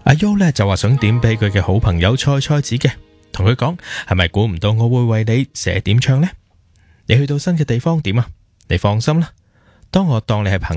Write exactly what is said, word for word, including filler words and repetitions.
阿 U 呢就話想點俾佢嘅好朋友菜菜子嘅，同佢講係咪估唔到我會為你寫點唱呢？你去到新嘅地方點啊？你放心啦，當我當你係朋友。